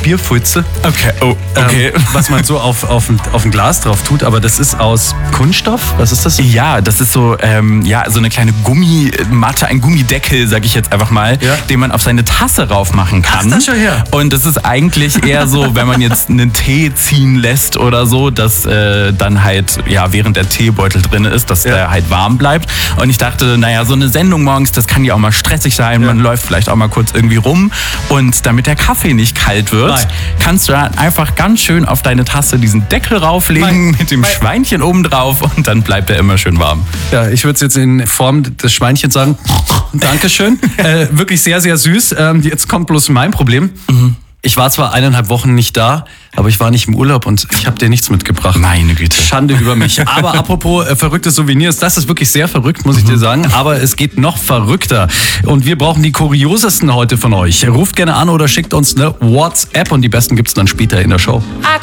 Bierpfütze. Okay, okay. Was man so auf ein Glas drauf tut, aber das ist aus Kunststoff? Was ist das? Ja, das ist so, so eine kleine Gummimatte, ein Gummideckel, sag ich jetzt einfach mal, den man auf seine Tasse raufmachen kann. Ach, das schon her. Und das ist eigentlich eher so, wenn man jetzt einen Tee ziehen lässt oder so, dass dann halt, während der Teebeutel drin ist, dass der halt warm bleibt. Und ich dachte, so eine Sendung morgens, das kann ja auch mal stressig sein. Man läuft vielleicht auch mal kurz irgendwie rum. Und damit der Kaffee nicht kalt wird, kannst du dann einfach ganz schön auf deine Tasse diesen Deckel rauflegen mit dem Schweinchen oben drauf und dann bleibt er immer schön warm. Ja, ich würde es jetzt in Form des Schweinchens sagen. Dankeschön. Wirklich sehr, sehr süß. Jetzt kommt bloß mein Problem. Ich war zwar 1,5 Wochen nicht da, aber ich war nicht im Urlaub und ich habe dir nichts mitgebracht. Meine Güte. Schande über mich. Aber apropos verrückte Souvenirs, das ist wirklich sehr verrückt, muss ich dir sagen. Aber es geht noch verrückter. Und wir brauchen die kuriosesten heute von euch. Ruft gerne an oder schickt uns eine WhatsApp und die besten gibt's dann später in der Show.